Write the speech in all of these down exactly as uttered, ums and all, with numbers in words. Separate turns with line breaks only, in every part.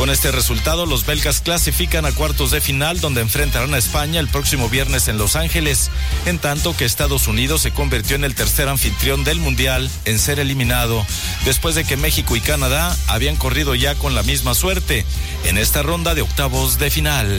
Con este resultado, los belgas clasifican a cuartos de final, donde enfrentarán a España el próximo viernes en Los Ángeles, en tanto que Estados Unidos se convirtió en el tercer anfitrión del Mundial en ser eliminado, después de que México y Canadá habían corrido ya con la misma suerte en esta ronda de octavos de final.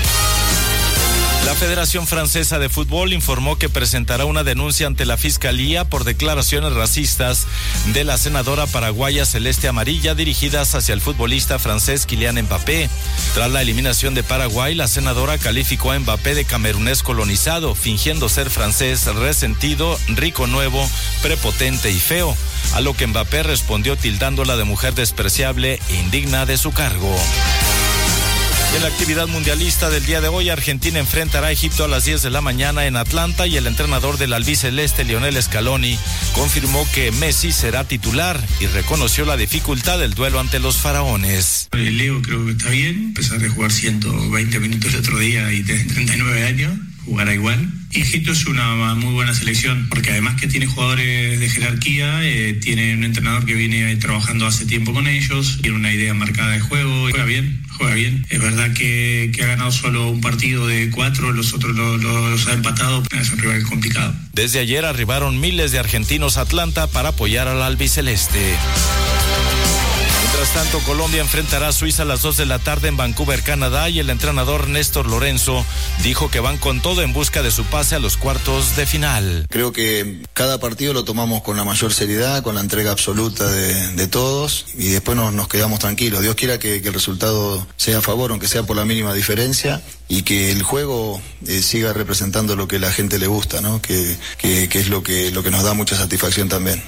La Federación Francesa de Fútbol informó que presentará una denuncia ante la Fiscalía por declaraciones racistas de la senadora paraguaya Celeste Amarilla dirigidas hacia el futbolista francés Kylian Mbappé. Tras la eliminación de Paraguay, la senadora calificó a Mbappé de camerunés colonizado, fingiendo ser francés resentido, rico nuevo, prepotente y feo, a lo que Mbappé respondió tildándola de mujer despreciable e indigna de su cargo. En la actividad mundialista del día de hoy, Argentina enfrentará a Egipto a las diez de la mañana en Atlanta y el entrenador del albiceleste, Lionel Scaloni, confirmó que Messi será titular y reconoció la dificultad del duelo ante los faraones.
El Leo creo que está bien, a pesar de jugar ciento veinte minutos el otro día y tener treinta y nueve años, jugará igual. Egipto es una muy buena selección, porque además que tiene jugadores de jerarquía, eh, tiene un entrenador que viene trabajando hace tiempo con ellos, tiene una idea marcada de juego, juega bien, juega bien. Es verdad que, que ha ganado solo un partido de cuatro, los otros los, los ha empatado, es un rival complicado.
Desde ayer arribaron miles de argentinos a Atlanta para apoyar al albiceleste. Mientras tanto, Colombia enfrentará a Suiza a las dos de la tarde en Vancouver, Canadá, y el entrenador Néstor Lorenzo dijo que van con todo en busca de su pase a los cuartos de final.
Creo que cada partido lo tomamos con la mayor seriedad, con la entrega absoluta de, de todos, y después nos, nos quedamos tranquilos. Dios quiera que, que el resultado sea a favor, aunque sea por la mínima diferencia, y que el juego eh, siga representando lo que a la gente le gusta, ¿no? Que, que, que es lo que, lo que nos da mucha satisfacción también.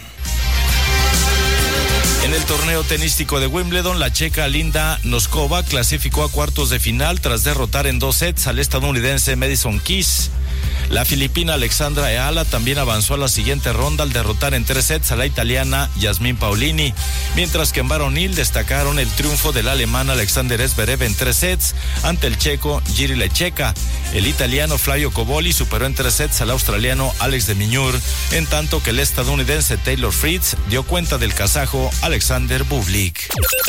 En el torneo tenístico de Wimbledon, la checa Linda Noskova clasificó a cuartos de final tras derrotar en dos sets al estadounidense Madison Keys. La filipina Alexandra Eala también avanzó a la siguiente ronda al derrotar en tres sets a la italiana Yasmin Paolini, mientras que en varonil destacaron el triunfo del alemán Alexander Zverev en tres sets ante el checo Jiří Lečeka. El italiano Flavio Cobolli superó en tres sets al australiano Alex de Minaur, en tanto que el estadounidense Taylor Fritz dio cuenta del kazajo Alexander Bublik.